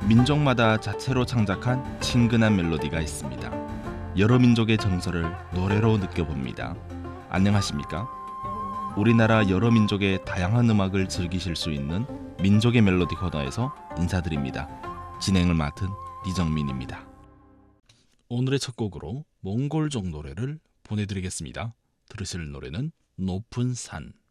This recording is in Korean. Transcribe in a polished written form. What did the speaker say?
민족마다 자체로 창작한 친근한 멜로디가 있습니다. 여러 민족의 정서를 노래로 느껴봅니다. 안녕하십니까? 우리나라 여러 민족의 다양한 음악을 즐기실 수 있는 민족의 멜로디 코너에서 인사드립니다. 진행을 맡은 이정민입니다. 오늘의 첫 곡으로 몽골족 노래를 보내드리겠습니다. 들으실 노래는 높은 산.